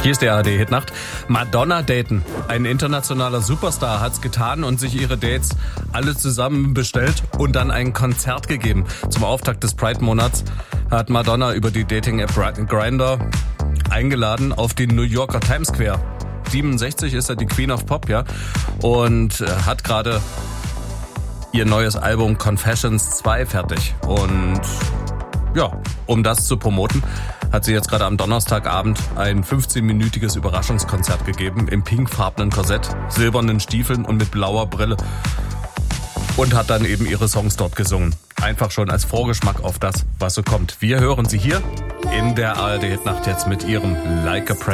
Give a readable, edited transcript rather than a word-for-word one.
Hier ist der ARD-Hitnacht. Madonna daten. Ein internationaler Superstar hat's getan und sich ihre Dates alle zusammen bestellt und dann ein Konzert gegeben. Zum Auftakt des Pride-Monats hat Madonna über die Dating-App Grindr eingeladen auf den New Yorker Times Square. 67 ist er die Queen of Pop, ja, und hat gerade ihr neues Album Confessions 2 fertig. Und ja, um das zu promoten, hat sie jetzt gerade am Donnerstagabend ein 15-minütiges Überraschungskonzert gegeben im pinkfarbenen Korsett, silbernen Stiefeln und mit blauer Brille und hat dann eben ihre Songs dort gesungen. Einfach schon als Vorgeschmack auf das, was so kommt. Wir hören sie hier in der ARD-Hitnacht jetzt mit ihrem Like a Prayer.